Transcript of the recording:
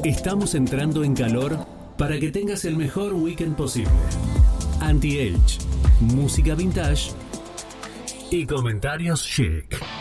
Estamos entrando en calor para que tengas el mejor weekend posible. Anti-Age, música vintage y comentarios chic.